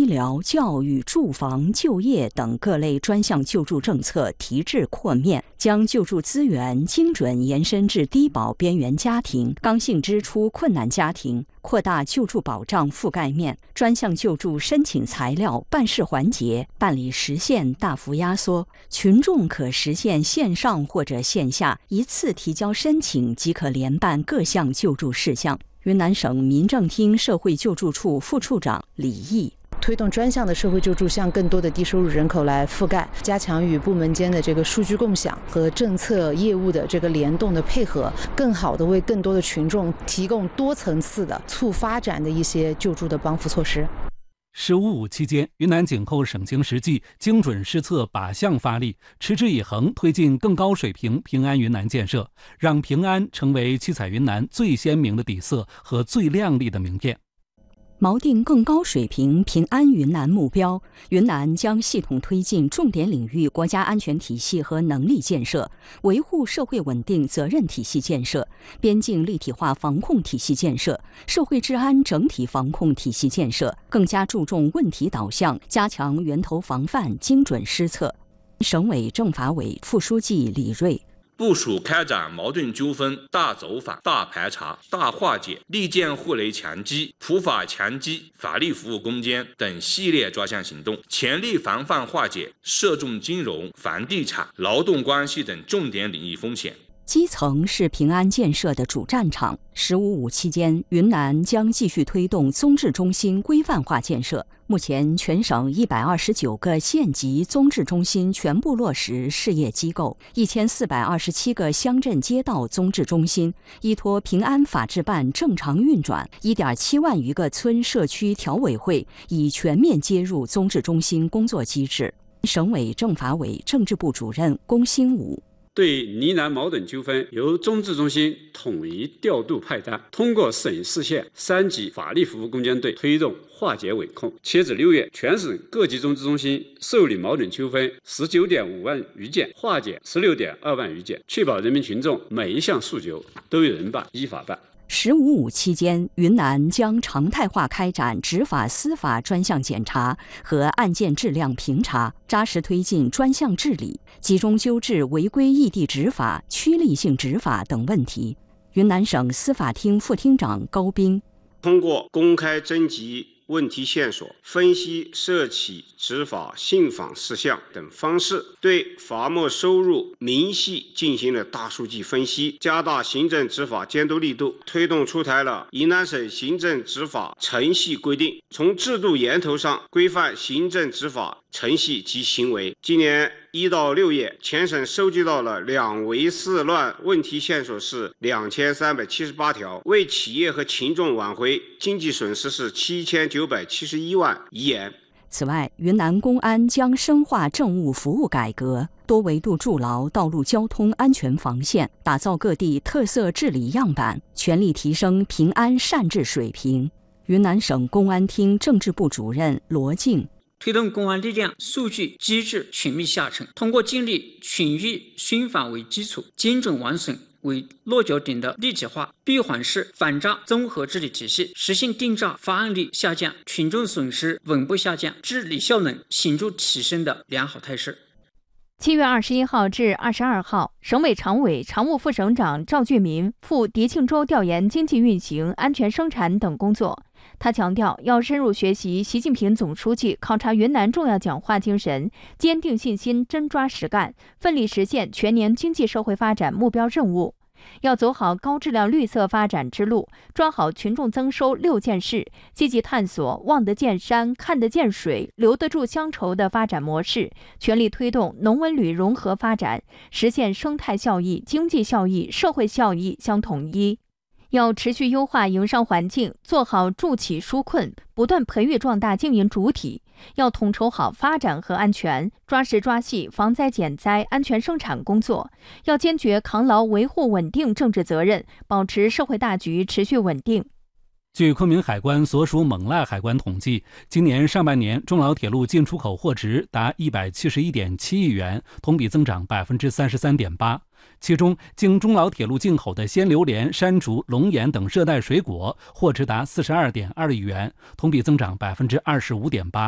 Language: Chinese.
疗、教育、住房、就业等各类专项救助政策提质扩面，将救助资源精准延伸至低保边缘家庭、刚性支出困难家庭，扩大救助保障覆盖面，专项救助申请材料、办事环节、办理时限大幅压缩，群众可实现线上或者线下一次提交申请即可联办各项救助事项。云南省民政厅社会救助处副处长李毅推动专项的社会救助向更多的低收入人口来覆盖，加强与部门间的这个数据共享和政策业务的这个联动的配合，更好的为更多的群众提供多层次的促发展的一些救助的帮扶措施。 15.5期间，云南紧扣省情实际，精准施策，靶向发力，持之以恒推进更高水平平安云南建设，让平安成为七彩云南最鲜明的底色和最亮丽的名片。 锚定更高水平平安云南目标，云南将系统推进重点领域国家安全体系和能力建设，维护社会稳定责任体系建设，边境立体化防控体系建设，社会治安整体防控体系建设，更加注重问题导向，加强源头防范，精准施策。省委政法委副书记李锐部署开展矛盾纠纷大走访、大排查、大化解、利剑互雷强击、普法强击、法律服务攻坚等系列专项行动，全力防范化解涉重金融、房地产、劳动关系等重点领域风险。 基层是平安建设的主战场。15.5期间，云南将继续推动综治中心规范化建设。目前，全省129个县级综治中心全部落实事业机构，1427个乡镇街道综治中心依托平安法治办正常运转，1.7万余个村社区条委会已全面接入综治中心工作机制。省委政法委政治部主任龚新武对呢喃矛盾纠纷由综治中心统一调度派单，通过省市县3级法律服务攻坚队推动化解稳控。截止6月，全省各级综治中心受理矛盾纠纷19.5万余件，化解16.2万余件，确保人民群众每一项诉求都有人办、依法办。 15.5期间，云南将常态化开展执法司法专项检查和案件质量评查，扎实推进专项治理，集中纠治违规异地执法、趋利性执法等问题。云南省司法厅副厅长高斌通过公开征集问题线索、分析涉企执法信访事项等方式，对罚没收入明细进行了大数据分析，加大行政执法监督力度，推动出台了云南省行政执法程序规定，从制度源头上规范行政执法程序及行为。今年1到6月，全省收集到了2违4乱问题线索是2378条，为企业和群众挽回经济损失是7971万余元。 此外，云南公安将深化政务服务改革，多维度筑牢道路交通安全防线，打造各地特色治理样板，全力提升平安善治水平。云南省公安厅政治部主任罗静推动公安力量数据机制全面下沉，通过建立群域宣访为基础、精准完损为落脚点的立体化闭环式反诈综合治理体系，实现定诈发案率下降、群众损失稳步下降、治理效能显著提升的良好态势。 7月21号至22号，省委常委、常务副省长赵俊民赴迪庆州调研经济运行、安全生产等工作。他强调，要深入学习习近平总书记考察云南重要讲话精神，坚定信心，真抓实干，奋力实现全年经济社会发展目标任务。要走好高质量绿色发展之路，抓好群众增收6件事，积极探索望得见山、看得见水、留得住乡愁的发展模式，全力推动农文旅融合发展，实现生态效益、经济效益、社会效益相统一。要持续优化营商环境，做好助企纾困，不断培育壮大经营主体。要统筹好发展和安全，抓实抓细防灾减灾、安全生产工作。要坚决扛牢维护稳定政治责任，保持社会大局持续稳定。 据昆明海关所属勐腊海关统计，今年上半年中老铁路进出口货值达171.7亿元，同比增长33.8%。其中，经中老铁路进口的鲜榴莲、山竹、龙眼等热带水果货值达42.2亿元，同比增长25.8%。